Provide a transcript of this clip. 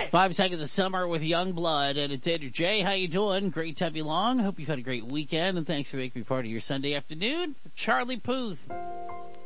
5 Seconds of Summer with Youngblood, and it's Andrew J. How you doing? Great to have you along. Hope you've had a great weekend, and thanks for making me part of your Sunday afternoon. Charlie Puth.